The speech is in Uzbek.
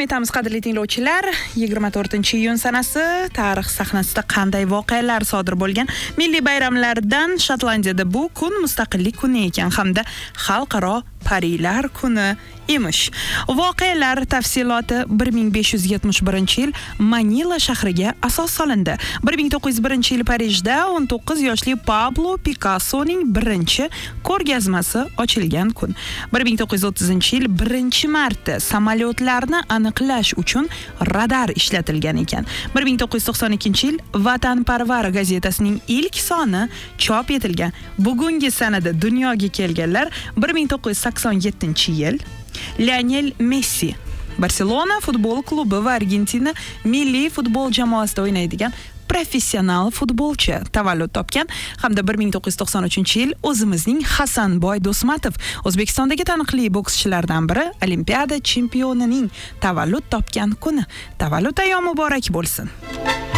etamiz qadrli tinglovchilar. 24-iyun sanasi tarix sahnasida qanday voqealar sodir bo'lgan? Milliy bayramlardan Shotlandiyada bu kun mustaqillik kuni ekan hamda xalqaro parilar kuni emish. Voqealar tafsiloti 1571-yil Manila shahriga asos solindi. 1901-yil Parijda 19 yoshli Pablo Picassoning birinchi ko'rgazmasi ochilgan kun. 1930-yil 1-marta samolyotlarni aniqlash uchun radar ishlatilgan ekan. 1992-yil Vatanparvar gazetasining ilk soni chop etilgan. Bugungi sanada dunyoga kelganlar 1987-yil Lionel Messi Barcelona futbol klubi va Argentina milliy futbol jamoasida o'ynaydigan professional futbolchi tavallud topgan hamda 1993-yil o'zimizning Hasanboy Do'smatov O'zbekistondagi taniqli bokschilardan biri Olimpiada chempionining tavallud topgan kuni. Tavallud ayyomi muborak bo'lsin.